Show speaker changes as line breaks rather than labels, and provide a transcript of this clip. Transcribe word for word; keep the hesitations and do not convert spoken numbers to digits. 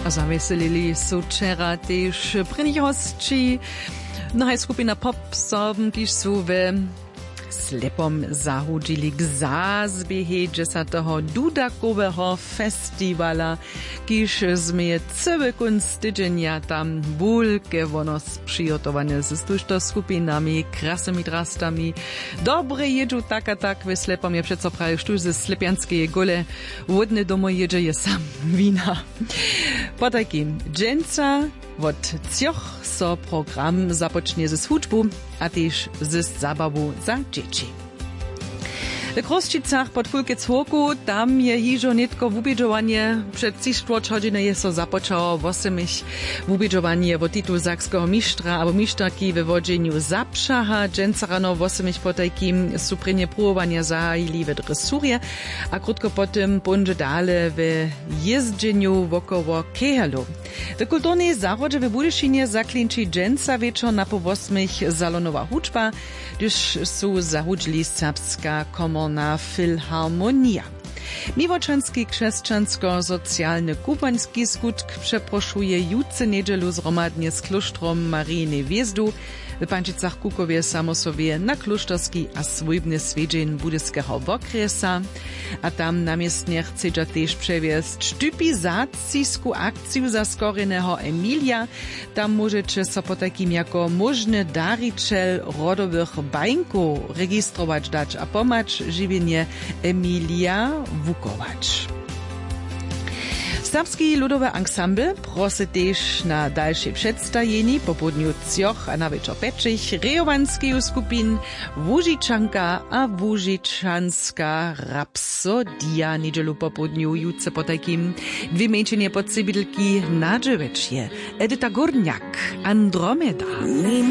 A zaveselili su včera tež první hostči. Mnohé skupina Popsom, kiž su ve slepom zahudžili k zázběhe desatého Dudakového festivala, kiž sme celý kunst tydzienia tam bulke vonos przygotowane z tužto skupinami, krasnymi drastami. Dobre jedžu tak a tak ve slepom je přeco prawie štuž ze slepianskiej gole. Wodne domo jedže je sam wina. Po takim dżęca od cioch so program zapocznie ze hudžbu a tež ze zabawu za dzieci. W Kroščicach pod Fulkec Hoku, tam je hižo netko wubědžovanie. Před třištvrť hodiny je so započalo vosemich wubědžovanie wo titul sakského mištra abo mištarki we wodźeniu zapšaha. Dżęca rano vosemich potajkim su prinje pruwowania zahajili we dresurje, a krótko potem bunže dale we jezdźeniu wokoło Kehalu. W kulturnej zarodze we Budyšinie zaklinči dżęca wieczor na po vosemich zalonowa hudžba, gdyż su zahudźili serbska komorna filharmonia. Miłoczanski krzeszczansko-socjalny kubański skutk przeproszuje jutce niedzielu zromadnie z kloštrom Marijny Wjezdu w Pančicach Kukowie samosowie na kloštorski a swójbny swiedźeń budyskiego wokresa, a tam namiestnie chcedza też przewiesť typizacijsku akciju za skoreného Emilia. Tam możecie so po takim jako możny dariciel rodowych bańków registrować dać a pomacz żywienie Emilia wukować. Serbski ludowy ensemble prosy też na dalsze przedstawienie po południu cioch a na wieczór peczych rejowanskiego skupin Łużyczanka a Łużyczanska Rapsodia. Niedzielu po południu jutce po takim dwie męczenie podsybidlki na dziewięcie. Edyta Górniak, Andromeda.